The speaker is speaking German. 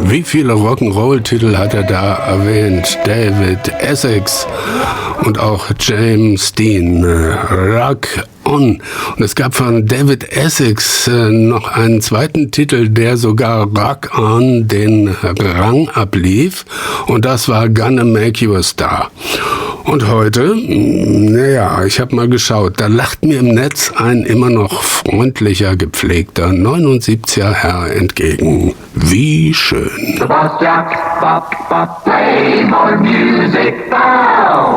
Wie viele Rock'n'Roll-Titel hat er da erwähnt? David Essex und auch James Dean. Rock On. Und es gab von David Essex noch einen zweiten Titel, der sogar Rock On den Rang ablief. Und das war Gonna Make You a Star. Und heute, naja, ich habe mal geschaut, da lacht mir im Netz ein immer noch freundlicher, gepflegter 79er Herr entgegen. Wie schön. Boss Jack, bop, bop, play more music now.